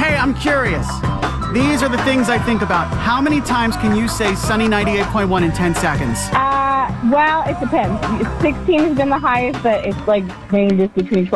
Hey, I'm curious. These are the things I think about. How many times can you say Sunny 98.1 in 10 seconds? Well, it depends. 16 has been the highest, but it's like ranges between